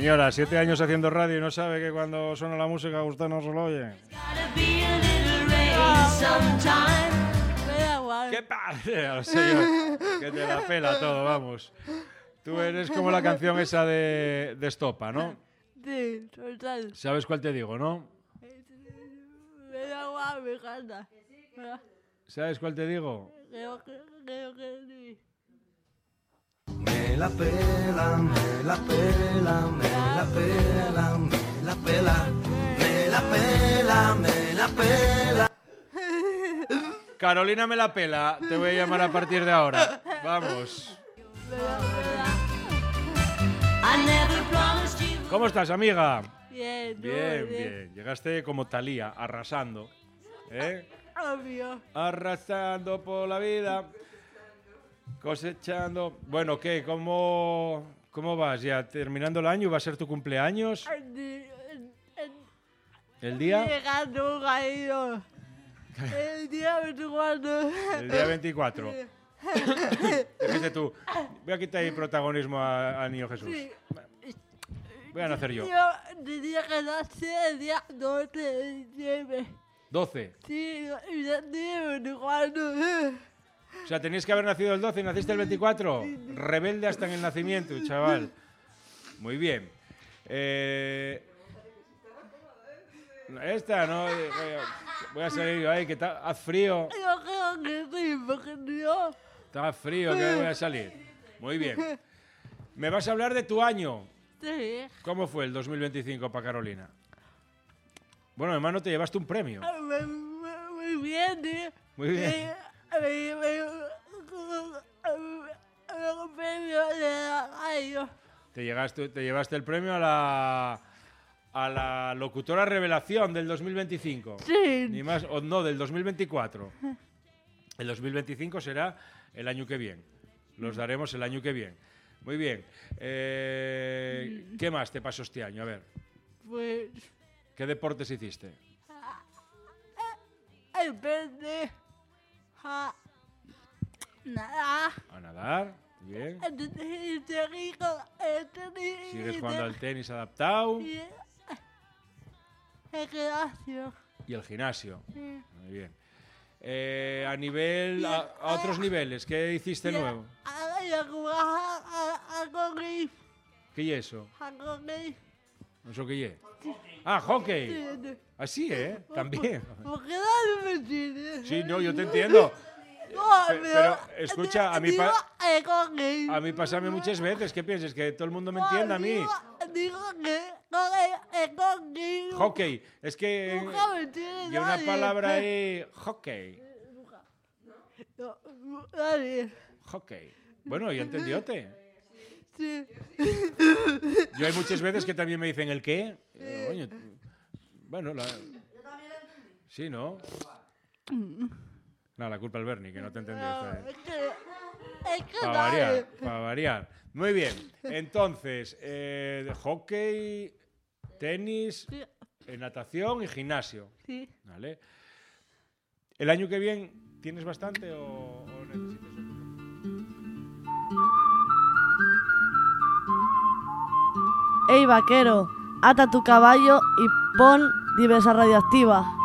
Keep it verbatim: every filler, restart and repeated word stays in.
Señora, siete años haciendo radio y no sabe que cuando suena la música usted no se lo oye. ¿Qué pasa? Señor, que te la pela todo, vamos. Tú eres como la canción esa de, de Estopa, ¿no? Sí, total. ¿Sabes cuál te digo, no? Me da agua, me encanta. ¿Sabes cuál te digo? Creo que, creo que sí. Me la pela, me la pela, me la pela, me la pela, me la pela, me la pela. Carolina me la pela, te voy a llamar a partir de ahora. Vamos. ¿Cómo estás, amiga? Bien, Bien, bien. Llegaste como Thalía, arrasando. ¿Eh? Obvio. Arrasando por la vida. Cosechando. Bueno, ¿qué? ¿Cómo, cómo vas? ¿Ya terminando el año? ¿Va a ser tu cumpleaños? ¿El día? Llegando, caído. El día veinticuatro. El día veinticuatro. Dijiste tú, voy a quitar el protagonismo a, a Niño Jesús. Sí. Voy a nacer yo. Yo tenía que nacer el día doce de diciembre. doce. Sí, y nací el veinticuatro. O sea, tenías que haber nacido el doce y naciste el veinticuatro. Rebelde hasta en el nacimiento, chaval. Muy bien. Eh... Esta, ¿no? Voy a salir yo ahí, que está, haz frío. Yo creo que sí, porque Dios. Está frío, que voy a salir. Muy bien. ¿Me vas a hablar de tu año? Sí. ¿Cómo fue el dos mil veinticinco para Carolina? Bueno, hermano, te llevaste un premio. Muy, muy, muy bien, tío. Muy bien. Eh, me- me- un premio de la radio. Te, llegaste, te llevaste el premio a la, a la locutora revelación del dos mil veinticinco. Sí. Ni más, o no, del dos mil veinticuatro. El dos mil veinticinco será el año que viene. Los daremos el año que viene. Muy bien. Eh, ¿Qué más te pasó este año? A ver, Pues. ¿qué deportes hiciste? Empecé a nadar. A nadar, bien. Y seguí con el tenis. Sigues jugando al tenis adaptado Y el gimnasio. y el gimnasio. Sí. Muy bien. Eh, a nivel, a, a otros niveles, ¿qué hiciste nuevo? A, y a jugar a, a, a hockey. ¿Qué es eso? A hockey. ¿No sé qué es? Ah, hockey. Sí. Así, ¿eh? También. ¿Por qué no me entiendes? Sí, no, yo te entiendo. No, Pe- pero, escucha, a mí digo, pa- el hockey. A mí pásame muchas veces. ¿Qué piensas? ¿Que todo el mundo me entienda a mí? Digo, digo que con el, el hockey. Hockey. Es que Nunca me entiende y una nadie. palabra ahí, hockey. No, nadie. Hockey. Bueno, yo entendiote. Sí. Yo hay muchas veces que también me dicen el qué. Eh, coño, bueno, la... Sí, ¿no? No, la culpa al Bernie, que no te entendió. No, es que, es que Para nadie. variar, para variar. Muy bien. Entonces, eh, de hockey, tenis, Sí. eh, natación y gimnasio. Sí. ¿Vale? ¿El año que viene tienes bastante o, o necesitas otro? Ey, vaquero, ata tu caballo y pon diversa radioactiva.